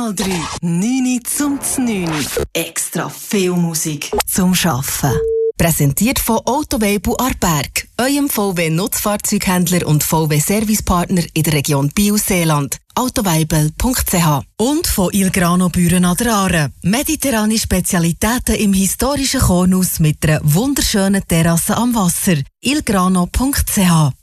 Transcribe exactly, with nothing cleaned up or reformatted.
Kanal drei. neun zum neun. Extra viel Musik zum Arbeiten. Präsentiert von Autowebel Aarberg, eurem V W-Nutzfahrzeughändler und V W-Servicepartner in der Region Biel-Seeland. autoweibel punkt c h. Und von Il Grano Büren an der Aare. Mediterrane Spezialitäten im historischen Kornhaus mit einer wunderschönen Terrasse am Wasser. il grano punkt c h.